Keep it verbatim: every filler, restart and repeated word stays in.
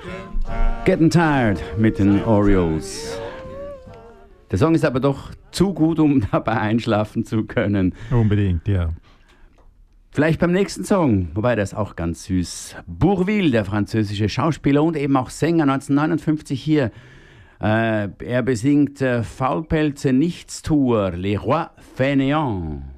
Getting Tired mit den Orioles. Der Song ist aber doch zu gut, um dabei einschlafen zu können. Unbedingt, ja. Vielleicht beim nächsten Song, wobei der ist auch ganz süß. Bourvil, der französische Schauspieler und eben auch Sänger, neunzehnhundertneunundfünfzig hier. Äh, er besingt äh, Faulpelze Nichtstuer, Les Rois Fainéants.